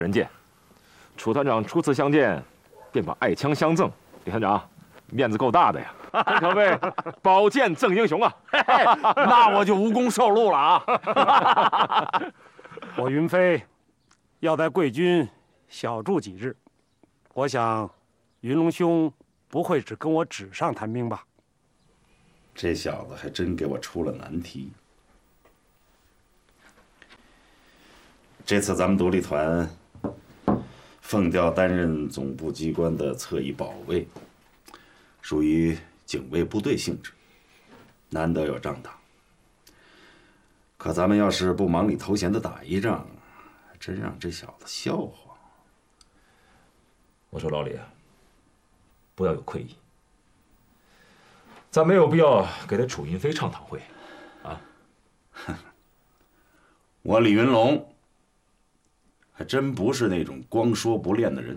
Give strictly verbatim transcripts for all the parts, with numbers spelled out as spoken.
人见，楚团长初次相见，便把爱枪相赠。李团长，面子够大的呀，真可谓宝剑赠英雄啊！ 那我就无功受禄了啊！ 我云飞要在贵军小住几日，我想云龙兄不会只跟我纸上谈兵吧？ 这小子还真给我出了难题。这次咱们独立团奉调担任总部机关的侧翼保卫，属于警卫部队性质，难得有仗打。可咱们要是不忙里偷闲的打一仗，真让这小子笑话。 我说老李，不要有愧意，咱没有必要给他楚云飞唱堂会，啊！ 我李云龙还真不是那种光说不练的人。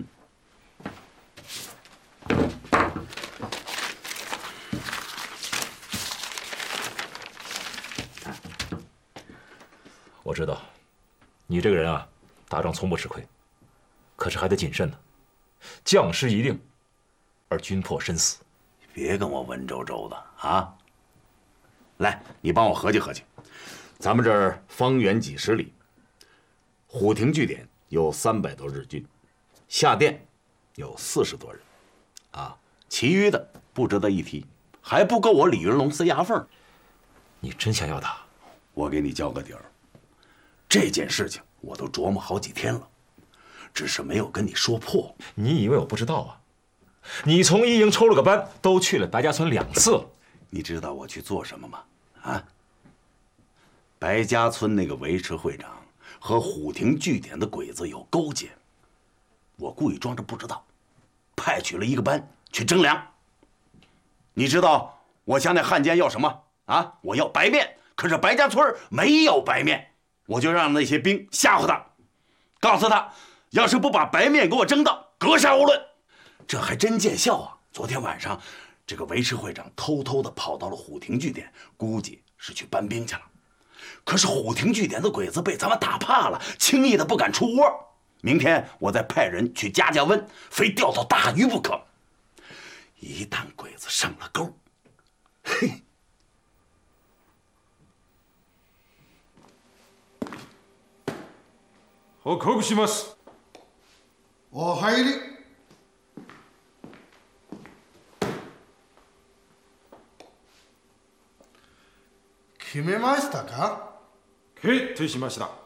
我知道，你这个人啊，打仗从不吃亏，可是还得谨慎呢。将士一令，而军破身死。 别跟我文绉绉的啊！来，你帮我合计合计，咱们这儿方圆几十里，虎亭据点有三百多日军，下店有四十多人，啊，其余的不值得一提，还不够我李云龙塞牙缝。 你真想要打？ 我给你交个底儿，这件事情我都琢磨好几天了，只是没有跟你说破。 你以为我不知道啊？你从一营抽了个班，都去了白家村两次了。 你知道我去做什么吗？啊？白家村那个维持会长和虎亭据点的鬼子有勾结，我故意装着不知道，派去了一个班去征粮。你知道我向那汉奸要什么啊？我要白面，可是白家村没有白面，我就让那些兵吓唬他，告诉他，要是不把白面给我征到，格杀勿论。这还真见效啊！昨天晚上，这个维持会长偷偷的跑到了虎亭据点，估计是去搬兵去了。可是虎亭据点的鬼子被咱们打怕了，轻易的不敢出窝。明天我再派人去加加温，非钓到大鱼不可。一旦鬼子上了钩，嘿！ 報告します。 お入り。決めましたか？ 決定しました。